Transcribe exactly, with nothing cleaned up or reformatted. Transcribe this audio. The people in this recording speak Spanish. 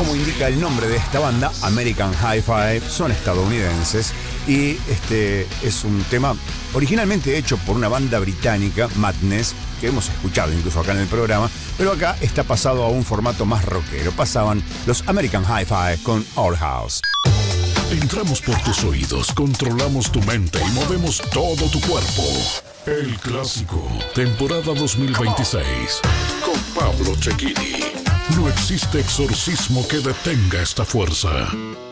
como indica el nombre de esta banda, American Hi-Fi, son estadounidenses y este es un tema originalmente hecho por una banda británica, Madness, que hemos escuchado incluso acá en el programa, pero acá está pasado a un formato más rockero. Pasaban los American Hi-Fi con Our House. Entramos por tus oídos, controlamos tu mente y movemos todo tu cuerpo. El Clásico, temporada dos mil veintiséis, con Pablo Cecchini. No existe exorcismo que detenga esta fuerza.